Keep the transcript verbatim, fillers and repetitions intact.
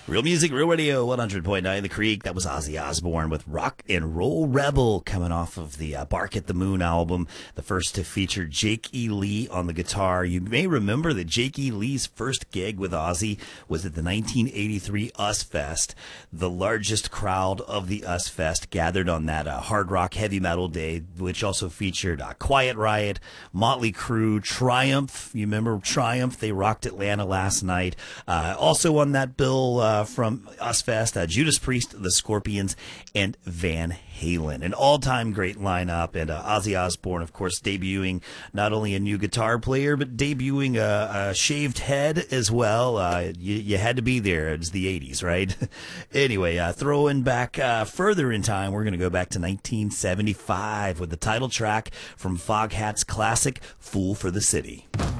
Real music, real radio, one hundred point nine The Creek. That was Ozzy Osbourne with Rock and Roll Rebel, coming off of the uh, Bark at the Moon album, the first to feature Jake E. Lee on the guitar. You may remember that Jake E. Lee's first gig with Ozzy was at the nineteen eighty-three US Fest. The largest crowd of the US Fest gathered on that uh, hard rock heavy metal day, which also featured uh, Quiet Riot, Motley Crue, Triumph. You remember Triumph? They rocked Atlanta last night. Uh, also on that bill, uh, from US Fest, uh, Judas Priest, The Scorpions, and Van Halen. An all-time great lineup, and uh, Ozzy Osbourne, of course, debuting not only a new guitar player, but debuting a, a shaved head as well. Uh, you, you had to be there. It was the eighties, right? Anyway, uh, throwing back uh, further in time, we're going to go back to nineteen seventy-five with the title track from Foghat's classic, Fool for the City.